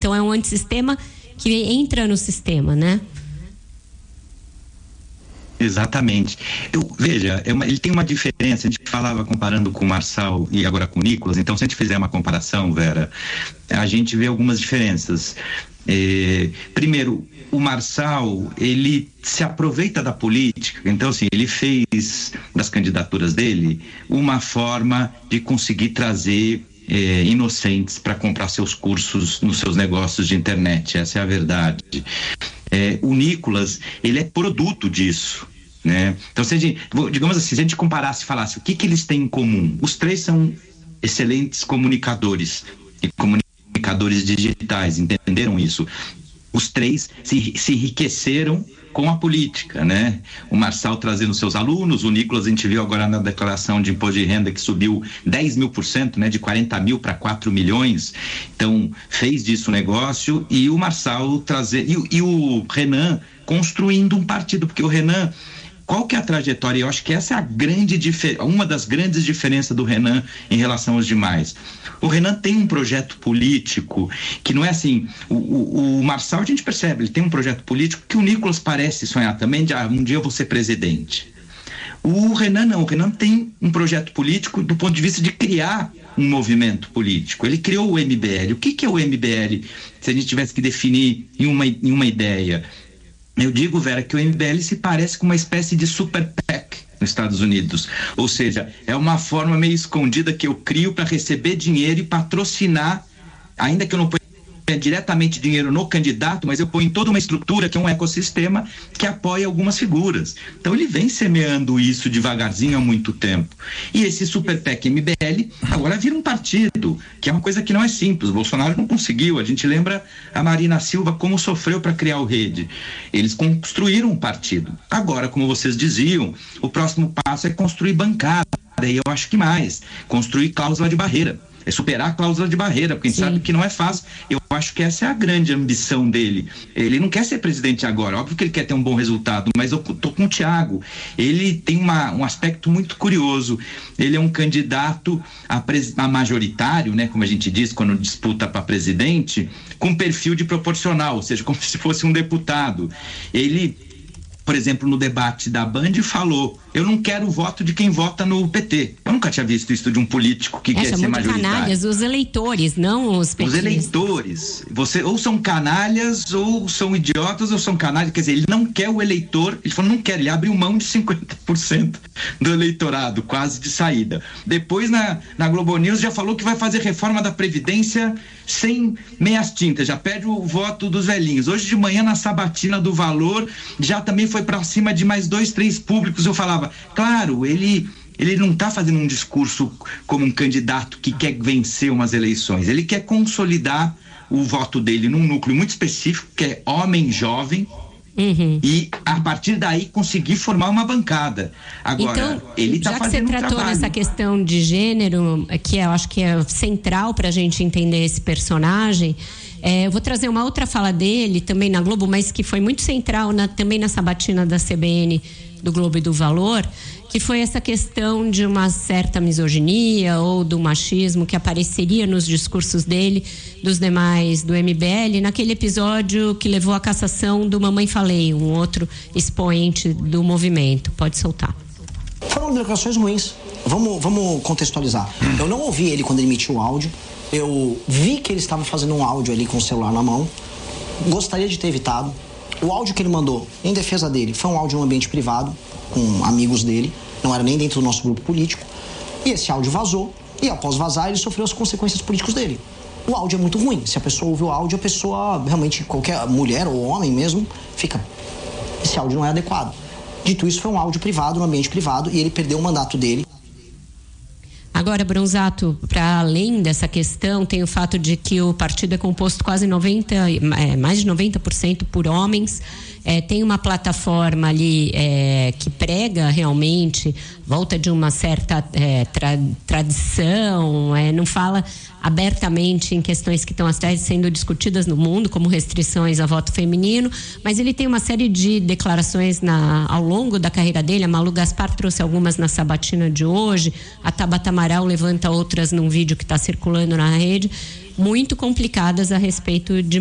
Então é um antissistema que entra no sistema, né? Exatamente. Veja, ele tem uma diferença. A gente falava comparando com o Marçal e agora com o Nicolas. Então, se a gente fizer uma comparação, Vera, a gente vê algumas diferenças. Primeiro, o Marçal, ele se aproveita da política. Então, assim, ele fez das candidaturas dele uma forma de conseguir trazer inocentes para comprar seus cursos nos seus negócios de internet. Essa é a verdade. O Nicolas, ele é produto disso, né? Então, digamos assim, se a gente comparasse e falasse o que eles têm em comum, os três são excelentes comunicadores e comunicadores digitais, entenderam isso? Os três se enriqueceram com a política, né? O Marçal trazendo seus alunos, o Nicolas, a gente viu agora na declaração de imposto de renda que subiu 10.000%, né? De 40 mil para 4 milhões. Então, fez disso um negócio, e o Marçal trazer, e o Renan construindo um partido, porque o Renan, qual que é a trajetória? Eu acho que essa é a grande uma das grandes diferenças do Renan em relação aos demais. O Renan tem um projeto político que não é assim, o Marçal, a gente percebe, ele tem um projeto político que o Nicolas parece sonhar também, de um dia eu vou ser presidente. O Renan não, o Renan tem um projeto político do ponto de vista de criar um movimento político. Ele criou o MBL. O que é o MBL? Se a gente tivesse que definir em uma ideia, eu digo, Vera, que o MBL se parece com uma espécie de super PAC nos Estados Unidos. Ou seja, é uma forma meio escondida que eu crio para receber dinheiro e patrocinar, ainda que eu não ponha diretamente dinheiro no candidato, mas eu ponho em toda uma estrutura que é um ecossistema que apoia algumas figuras. Então ele vem semeando isso devagarzinho há muito tempo. E esse Super PAC MBL agora vira um partido, que é uma coisa que não é simples. O Bolsonaro não conseguiu. A gente lembra a Marina Silva como sofreu para criar o Rede. Eles construíram um partido. Agora, como vocês diziam, o próximo passo é construir bancada. E eu acho que mais, construir cláusula de barreira. É superar a cláusula de barreira, porque a gente sabe que não é fácil. Eu acho que essa é a grande ambição dele. Ele não quer ser presidente agora, óbvio que ele quer ter um bom resultado, mas eu tô com o Thiago. Ele tem um aspecto muito curioso. Ele é um candidato a majoritário, né, como a gente diz quando disputa para presidente, com perfil de proporcional, ou seja, como se fosse um deputado. Ele, por exemplo, no debate da Band falou: eu não quero o voto de quem vota no PT. Eu nunca tinha visto isso de um político que quer ser majoritário. Canalhas, os eleitores, não os petistas. Os eleitores. Ou são canalhas, ou são idiotas, ou são canalhas. Quer dizer, ele não quer o eleitor, ele falou, não quer, ele abriu mão de 50% do eleitorado, quase de saída. Depois, na Globo News, já falou que vai fazer reforma da Previdência sem meias tintas, já pede o voto dos velhinhos. Hoje de manhã, na sabatina do Valor, já também foi para cima de mais 2, 3 públicos. Eu falava, claro, ele não está fazendo um discurso como um candidato que quer vencer umas eleições. Ele quer consolidar o voto dele num núcleo muito específico, que é homem jovem, e a partir daí conseguir formar uma bancada. Agora, então, ele está fazendo um trabalho. Já que você tratou nessa questão de gênero, que eu acho que é central para a gente entender esse personagem, eu vou trazer uma outra fala dele também na Globo, mas que foi muito central também na sabatina da CBN, do Globo e do Valor, que foi essa questão de uma certa misoginia ou do machismo que apareceria nos discursos dele, dos demais do MBL, naquele episódio que levou à cassação do Mamãe Falei, um outro expoente do movimento. Pode soltar. Foram declarações ruins. Vamos contextualizar. Eu não ouvi ele quando ele emitiu o áudio. Eu vi que ele estava fazendo um áudio ali com o celular na mão. Gostaria de ter evitado. O áudio que ele mandou em defesa dele foi um áudio em um ambiente privado, com amigos dele, não era nem dentro do nosso grupo político. E esse áudio vazou, e após vazar ele sofreu as consequências políticas dele. O áudio é muito ruim. Se a pessoa ouve o áudio, a pessoa, realmente, qualquer mulher ou homem mesmo, fica... Esse áudio não é adequado. Dito isso, foi um áudio privado, no ambiente privado, e ele perdeu o mandato dele. Agora, Bronzato, para além dessa questão, tem o fato de que o partido é composto quase mais de 90% por homens. Tem uma plataforma ali que prega realmente, volta de uma certa tradição, não fala abertamente em questões que estão até sendo discutidas no mundo, como restrições a voto feminino, mas ele tem uma série de declarações ao longo da carreira dele. A Malu Gaspar trouxe algumas na sabatina de hoje, a Tabata Amaral levanta outras num vídeo que está circulando na rede, muito complicadas a respeito de